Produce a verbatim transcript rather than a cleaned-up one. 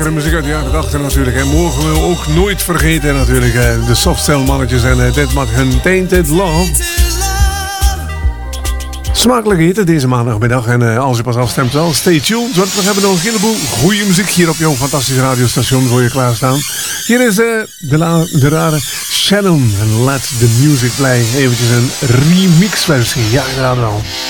lekkere muziek uit de jaren tachtig natuurlijk. En mogen we ook nooit vergeten natuurlijk. De Softcell mannetjes en dit maakt hun Tainted Love. Smakelijk eten deze maandagmiddag. En uh, als je pas afstemt wel, stay tuned. Want we hebben nog een heleboel goede muziek hier op jouw fantastische radiostation voor je klaarstaan. Hier is uh, de, la- de rare Shannon en Let the Music Play. Eventjes een remix versie. Ja, inderdaad wel.